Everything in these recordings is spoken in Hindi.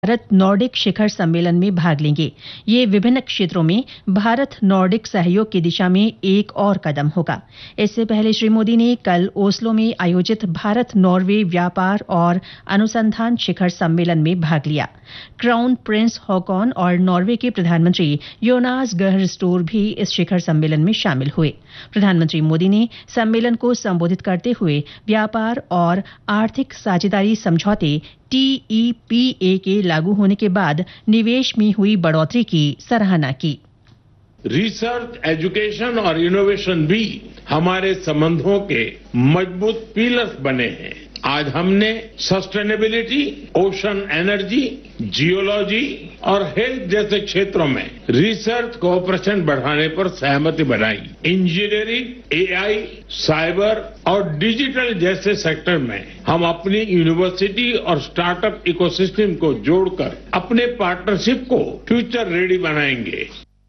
भारत नॉर्डिक शिखर सम्मेलन में भाग लेंगे। ये विभिन्न क्षेत्रों में भारत नॉर्डिक सहयोग की दिशा में एक और कदम होगा। इससे पहले श्री मोदी ने कल ओस्लो में आयोजित भारत नॉर्वे व्यापार और अनुसंधान शिखर सम्मेलन में भाग लिया। क्राउन प्रिंस हॉकॉन और नॉर्वे के प्रधानमंत्री योनास गहर स्टोर भी इस शिखर सम्मेलन में शामिल हुए। प्रधानमंत्री मोदी ने सम्मेलन को संबोधित करते हुए व्यापार और आर्थिक साझेदारी समझौते TEPA के लागू होने के बाद निवेश में हुई बढ़ोतरी की सराहना की। रिसर्च, एजुकेशन और इनोवेशन भी हमारे संबंधों के मजबूत पिलर्स बने हैं। आज हमने सस्टेनेबिलिटी, ओशन एनर्जी, जियोलॉजी और हेल्थ जैसे क्षेत्रों में रिसर्च कोऑपरेशन बढ़ाने पर सहमति बनाई। इंजीनियरिंग, AI, साइबर और डिजिटल जैसे सेक्टर में हम अपनी यूनिवर्सिटी और स्टार्टअप इकोसिस्टम को जोड़कर अपने पार्टनरशिप को फ्यूचर रेडी बनाएंगे।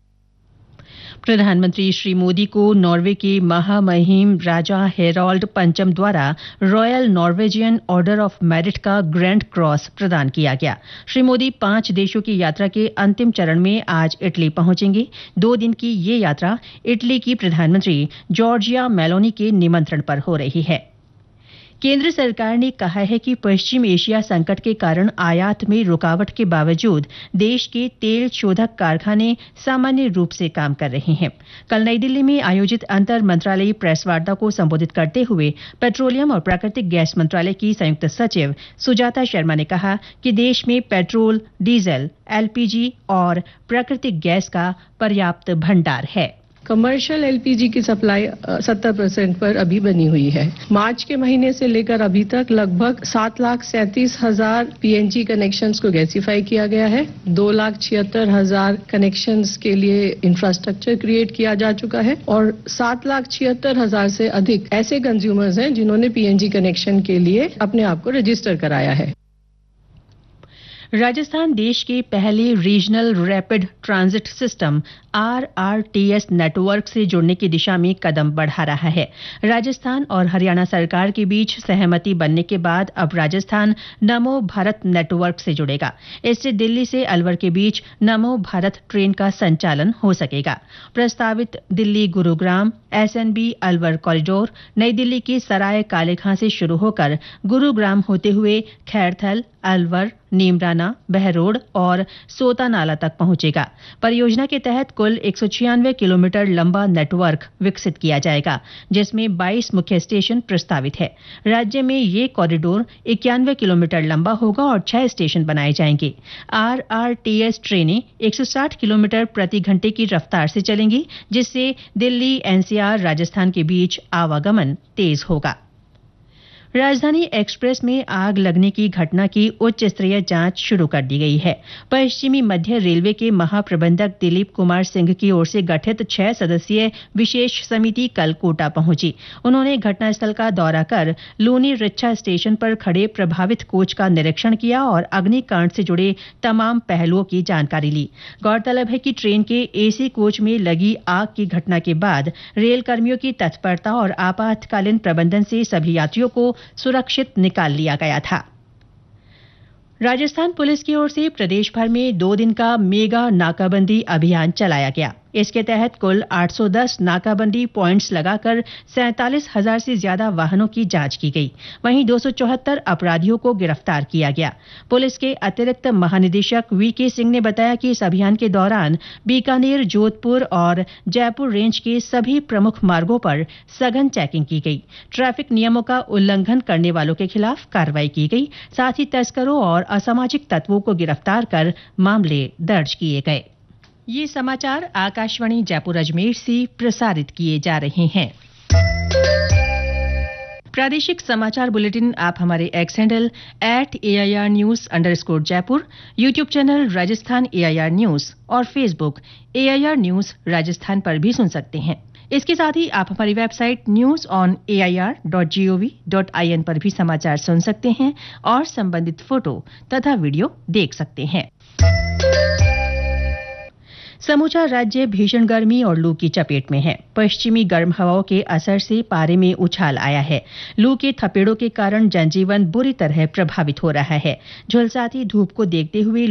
प्रधानमंत्री श्री मोदी को नॉर्वे के महामहिम राजा हेरोल्ड पंचम द्वारा royal Norwegian order of merit का ग्रैंड क्रॉस प्रदान किया गया। श्री मोदी 5 देशों की यात्रा के अंतिम चरण में आज इटली पहुंचेंगे। 2 दिन की ये यात्रा इटली की प्रधानमंत्री जॉर्जिया मेलोनी के निमंत्रण पर हो रही है। केंद्र सरकार ने कहा है कि पश्चिम एशिया संकट के कारण आयात में रुकावट के बावजूद देश के तेल शोधक कारखाने सामान्य रूप से काम कर रहे हैं। कल नई दिल्ली में आयोजित अंतर मंत्रालयी प्रेस वार्ता को संबोधित करते हुए पेट्रोलियम और प्राकृतिक गैस मंत्रालय की संयुक्त सचिव सुजाता शर्मा ने कहा कि देश में पेट्रोल, डीजल, LPG और प्राकृतिक गैस का पर्याप्त भंडार है। कमर्शियल LPG की सप्लाई 70% पर अभी बनी हुई है। मार्च के महीने से लेकर अभी तक लगभग 7,37,000 PNG कनेक्शंस को गैसीफाई किया गया है। 2,76,000 कनेक्शंस के लिए इंफ्रास्ट्रक्चर क्रिएट किया जा चुका है और 7,76,000 से अधिक ऐसे कंज्यूमर्स हैं जिन्होंने PNG कनेक्शन के लिए अपने आप को रजिस्टर कराया है। राजस्थान देश के पहले regional rapid transit system RRTS network से जुड़ने की दिशा में कदम बढ़ा रहा है। राजस्थान और हरियाणा सरकार के बीच सहमति बनने के बाद अब राजस्थान नमो भारत नेटवर्क से जुड़ेगा। इससे दिल्ली से अलवर के बीच नमो भारत ट्रेन का संचालन हो सकेगा। प्रस्तावित दिल्ली गुरुग्राम SNB अलवर कॉरिडोर नई दिल्ली के सराय कालेखां से शुरू होकर गुरुग्राम होते हुए खैरथल, अलवर, नीमराना, बहरोड और सोतानाला तक पहुंचेगा। परियोजना के तहत कुल 196 किलोमीटर लंबा नेटवर्क विकसित किया जाएगा, जिसमें 22 मुख्य स्टेशन प्रस्तावित है। राज्य में ये कॉरिडोर 91 किलोमीटर लंबा होगा और 6 स्टेशन बनाए जाएंगे। RRTS ट्रेनें 160 किलोमीटर प्रति घंटे की रफ्तार से चलेंगी, जिससे दिल्ली NCR राजस्थान के बीच आवागमन तेज होगा। राजधानी एक्सप्रेस में आग लगने की घटना की उच्च स्तरीय जांच शुरू कर दी गई है। पश्चिमी मध्य रेलवे के महाप्रबंधक दिलीप कुमार सिंह की ओर से गठित 6 सदस्यीय विशेष समिति कल कोटा पहुंची। उन्होंने घटनास्थल का दौरा कर लूनी रिच्छा स्टेशन पर खड़े प्रभावित कोच का निरीक्षण किया और अग्निकांड से जुड़े तमाम पहलुओं की जानकारी ली। गौरतलब है कि ट्रेन के AC कोच में लगी आग की घटना के बाद रेल कर्मियों की तत्परता और आपातकालीन प्रबंधन से सभी यात्रियों को सुरक्षित निकाल लिया गया था। राजस्थान पुलिस की ओर से प्रदेश भर में 2 दिन का मेगा नाकाबंदी अभियान चलाया गया। इसके तहत कुल 810 नाकाबंदी पॉइंट्स लगाकर 47,000 से ज्यादा वाहनों की जांच की गई। वहीं 274 अपराधियों को गिरफ्तार किया गया। पुलिस के अतिरिक्त महानिदेशक VK सिंह ने बताया कि इस अभियान के दौरान बीकानेर, जोधपुर और जयपुर रेंज के सभी प्रमुख मार्गों पर सघन चेकिंग की गई। ट्रैफिक नियमों का उल्लंघन करने वालों के खिलाफ कार्रवाई की गई। साथ ही तस्करों और असामाजिक तत्वों को गिरफ्तार कर मामले दर्ज किए गए। ये समाचार आकाशवाणी जयपुर अजमेर से प्रसारित किए जा रहे हैं। प्रादेशिक समाचार बुलेटिन आप हमारे x handle @AIR News_ Jaipur, YouTube channel Rajasthan AIR News और फेसबुक AIR News राजस्थान पर भी सुन सकते हैं। इसके साथ ही आप हमारी वेबसाइट newsonair.gov.in पर भी समाचार सुन सकते हैं और संबंधित फोटो तथा वीडियो देख सकते हैं। समूचा राज्य भीषण गर्मी और लू की चपेट में है। पश्चिमी गर्म हवाओं के असर से पारे में उछाल आया है। लू के थपेड़ों के कारण जनजीवन बुरी तरह प्रभावित हो रहा है। झुलसाती धूप को देखते हुए